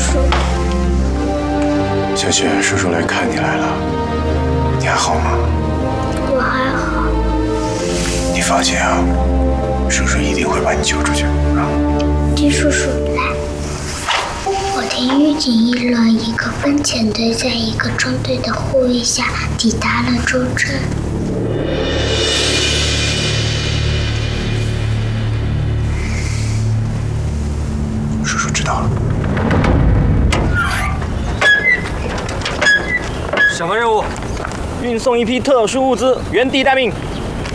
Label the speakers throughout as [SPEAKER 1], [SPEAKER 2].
[SPEAKER 1] 叔。
[SPEAKER 2] 小雪，叔叔来看你来了，你还好吗？
[SPEAKER 1] 我还好。
[SPEAKER 2] 你放心啊，叔叔一定会把你救出去啊。
[SPEAKER 1] 金叔叔来。我听狱警议论，一个分遣队在一个中队的护卫下抵达了州镇。
[SPEAKER 2] 叔叔知道了。
[SPEAKER 3] 审核任务：运送一批特殊物资，原地待命。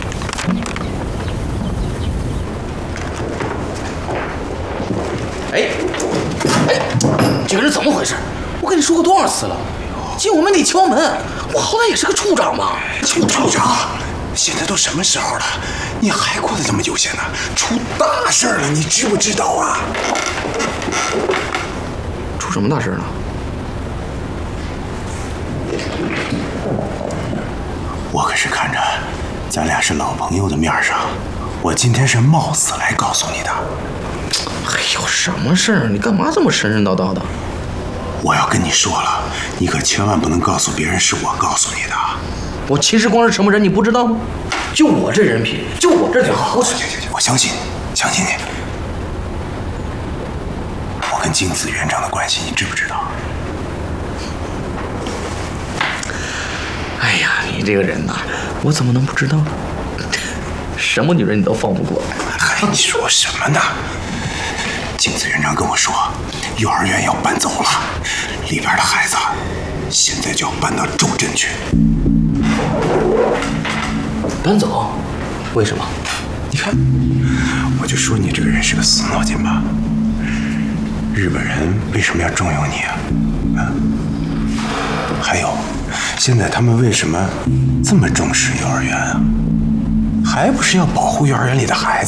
[SPEAKER 4] 哎，这个人怎么回事？我跟你说过多少次了，进我们得敲门，我好歹也是个处长嘛。
[SPEAKER 2] 处长，现在都什么时候了，你还过得这么悠闲呢？出大事了，你知不知道啊？
[SPEAKER 4] 出什么大事了？
[SPEAKER 2] 我可是看着咱俩是老朋友的面上，我今天是冒死来告诉你的。
[SPEAKER 4] 哎呦，什么事儿？你干嘛这么神神叨叨的？
[SPEAKER 2] 我要跟你说了，你可千万不能告诉别人是我告诉你的。
[SPEAKER 4] 我秦时光是什么人，你不知道吗？就我这人品，就我这点好。
[SPEAKER 2] 行，我相信你，相信你。我跟京子园长的关系，你知不知道？
[SPEAKER 4] 哎呀，你这个人呐，我怎么能不知道？什么女人你都放不过。
[SPEAKER 2] 嗨，你说什么呢？京子园长跟我说，幼儿园要搬走了，里边的孩子现在就要搬到州镇去。
[SPEAKER 4] 搬走？为什么？
[SPEAKER 2] 你看，我就说你这个人是个死脑筋吧。日本人为什么要重用你啊？还有，现在他们为什么这么重视幼儿园啊？还不是要保护幼儿园里的孩子？